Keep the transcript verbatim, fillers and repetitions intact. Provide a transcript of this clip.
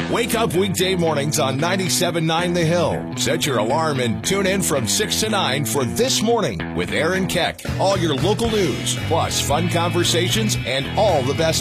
Wake up weekday mornings on ninety-seven point nine The Hill. Set your alarm and tune in from six to nine for This Morning with Aaron Keck. All your local news, plus fun conversations and all the best